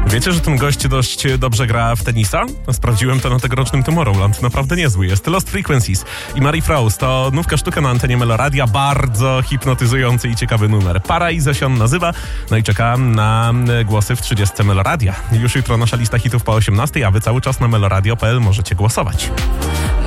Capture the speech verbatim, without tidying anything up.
Wiecie, że ten gość dość dobrze gra w tenisa? Sprawdziłem to na tegorocznym Tomorrowland. Naprawdę niezły jest. Lost Frequencies i Marie Frost to nówka sztuka na antenie Meloradia. Bardzo hipnotyzujący i ciekawy numer. Paraiso się on nazywa. No i czekam na głosy w trzydziestce Meloradia. Już jutro nasza lista hitów po osiemnastej, a wy cały czas na meloradio kropka p l możecie głosować.